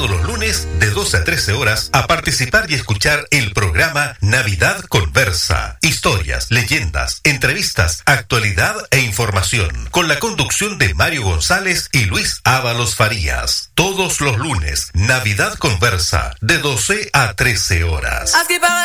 todos los lunes de 12 a 13 horas a participar y escuchar el programa Navidad Conversa. Historias, leyendas, entrevistas, actualidad e información. Con la conducción de Mario González y Luis Ábalos Farías. Todos los lunes, Navidad Conversa, de 12 a 13 horas.